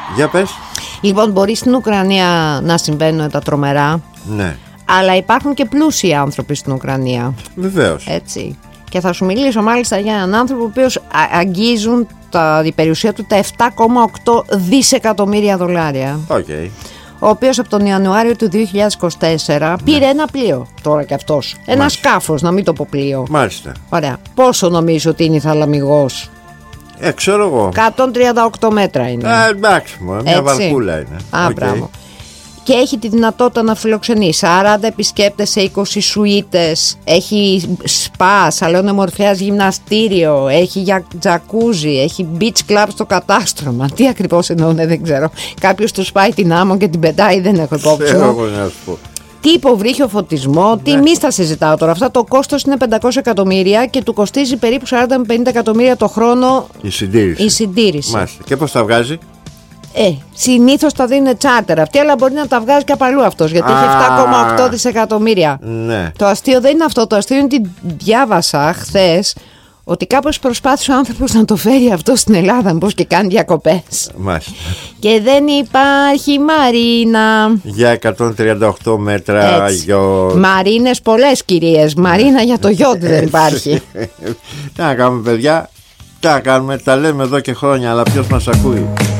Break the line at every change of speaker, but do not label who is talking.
Για πες.
Λοιπόν, μπορεί στην Ουκρανία να συμβαίνουν τα τρομερά.
Ναι.
Αλλά υπάρχουν και πλούσιοι άνθρωποι στην Ουκρανία.
Βεβαίως.
Έτσι. Και θα σου μιλήσω μάλιστα για έναν άνθρωπο ο οποίος αγγίζουν η περιουσία του τα 7,8 δισεκατομμύρια δολάρια.
Okay.
Ο οποίος από τον Ιανουάριο του 2024 πήρε ένα πλοίο. Τώρα κι αυτός. Ένα σκάφος, να μην το πω πλοίο.
Μάλιστα.
Ωραία. Πόσο νομίζω ότι είναι η θαλαμιγός?
Ξέρω εγώ.
138 μέτρα είναι.
Εντάξει, μια βαρκούλα είναι.
Μπράβο. Και έχει τη δυνατότητα να φιλοξενεί 40 επισκέπτες σε 20 σουίτες. Έχει σπα, σαλόνι μορφέας, γυμναστήριο. Έχει τζακούζι. Έχει beach club στο κατάστρωμα. Τι ακριβώς εννοούνε δεν ξέρω. Κάποιος του σπάει την άμμο και την πετάει, δεν έχω υπόψη μου. Τι υποβρύχιο φωτισμό, τι μη στα συζητάω τώρα. Αυτά το κόστος είναι 500 εκατομμύρια και του κοστίζει περίπου 40 με 50 εκατομμύρια το χρόνο η συντήρηση.
Μάλιστα. Και πώς τα βγάζει?
Συνήθως τα δίνουν τσάρτερ αυτοί, αλλά μπορεί να τα βγάζει και από αλλού αυτός, γιατί έχει 7,8 δισεκατομμύρια.
Ναι.
Το αστείο δεν είναι αυτό. Το αστείο είναι ότι διάβασα χθες ότι κάπως προσπάθησε ο άνθρωπος να το φέρει αυτό στην Ελλάδα, μήπως και κάνει διακοπές.
Μάλιστα.
Και δεν υπάρχει μαρίνα.
Για 138 μέτρα γιότ.
Μαρίνες πολλές κυρίες. Μαρίνα για το γιότ δεν υπάρχει.
Τι να κάνουμε παιδιά, τι να κάνουμε, τα λέμε εδώ και χρόνια, αλλά ποιος μας ακούει?